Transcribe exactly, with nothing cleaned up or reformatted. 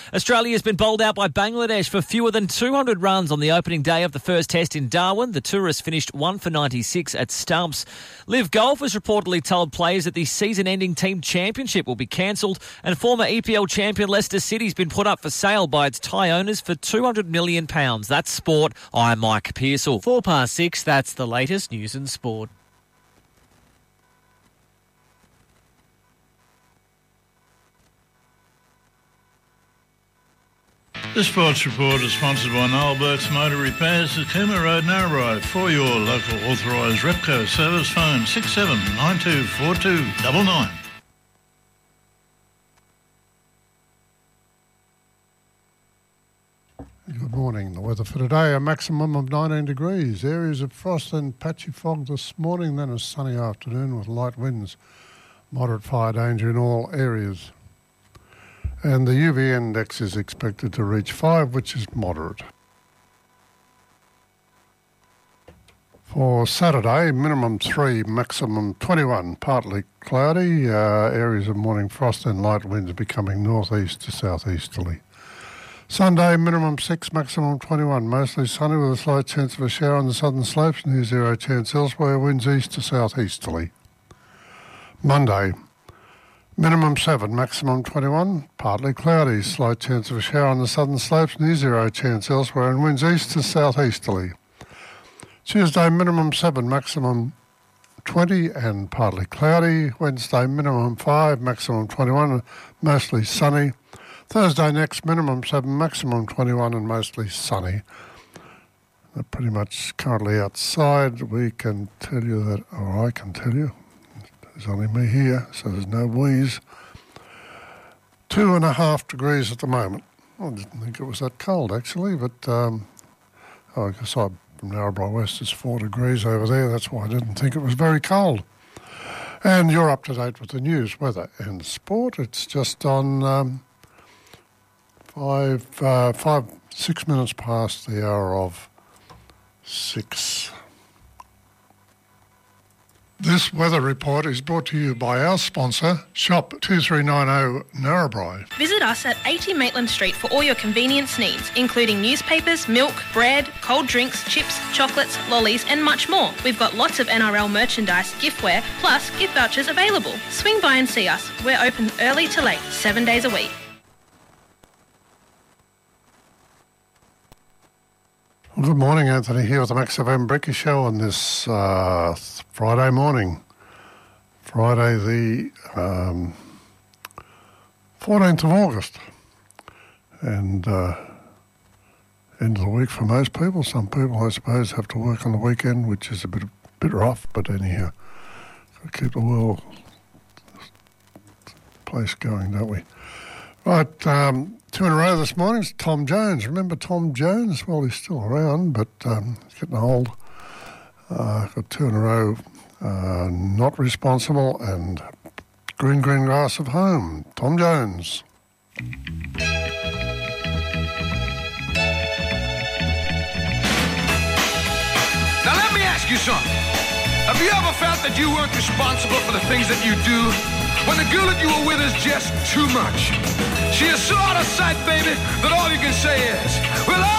Australia has been bowled out by Bangladesh for fewer than two hundred runs on the opening day of the first test in Darwin. The tourists finished one for ninety-six at stumps. Liv Golf has reportedly told players that the season-ending team championship will be cancelled, and former E P L champion Leicester City's been put up for sale by its Thai owners for two hundred million pounds. That's sport. I'm Mike Pearsall. Four past six, that's the latest news and sport. This Sports Report is sponsored by Noel Burke's Motor Repairs at Cooma Road, Narrabri. For your local authorised Repco service, phone six seven nine two four two nine nine. Good morning. The weather for today, a maximum of nineteen degrees. Areas of frost and patchy fog this morning, then a sunny afternoon with light winds. Moderate fire danger in all areas. And the U V index is expected to reach five, which is moderate. For Saturday, minimum three, maximum twenty-one, partly cloudy. Uh, areas of morning frost and light winds becoming northeast to southeasterly. Sunday, minimum six, maximum twenty-one, mostly sunny with a slight chance of a shower on the southern slopes, near zero chance elsewhere, winds east to southeasterly. Monday, minimum seven, maximum twenty-one, partly cloudy, slight chance of a shower on the southern slopes, near zero chance elsewhere, and winds east to southeasterly. Tuesday, minimum seven, maximum twenty, and partly cloudy. Wednesday, minimum five, maximum twenty-one, mostly sunny. Thursday next, minimum seven, maximum twenty-one, and mostly sunny. They're pretty much currently outside. We can tell you that, or I can tell you, there's only me here, so there's no wheeze. Two and a half degrees at the moment. I didn't think it was that cold, actually, but um, oh, I guess I'm from Narrabri West. It's four degrees over there. That's why I didn't think it was very cold. And you're up to date with the news, weather, and sport. It's just on um, five, uh, five, six minutes past the hour of six. This weather report is brought to you by our sponsor, Shop two three nine zero Narrabri. Visit us at eighty Maitland Street for all your convenience needs, including newspapers, milk, bread, cold drinks, chips, chocolates, lollies and much more. We've got lots of N R L merchandise, giftware, plus gift vouchers available. Swing by and see us. We're open early to late, seven days a week. Well, good morning, Anthony, here with the Max F M Breakfast Show on this uh, Friday morning. Friday the um, fourteenth of August. And uh, end of the week for most people. Some people, I suppose, have to work on the weekend, which is a bit, bit rough, but anyhow, got to keep the world place going, don't we? Right, um, two in a row this morning. It's Tom Jones. Remember Tom Jones? Well, he's still around, but um, he's getting old. Uh, got two in a row. Uh, Not Responsible and Green Green Grass of Home. Tom Jones. Now let me ask you something. Have you ever felt that you weren't responsible for the things that you do? When the girl that you were with is just too much. She is so out of sight, baby, that all you can say is, well, I